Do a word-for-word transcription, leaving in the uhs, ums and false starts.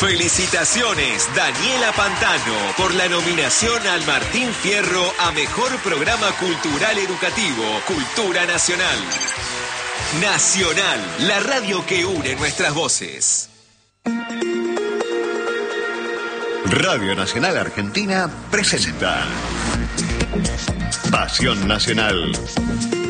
Felicitaciones, Daniela Pantano, por la nominación al Martín Fierro a Mejor Programa Cultural Educativo, Cultura Nacional. Nacional, la radio que une nuestras voces. Radio Nacional Argentina presenta Pasión Nacional.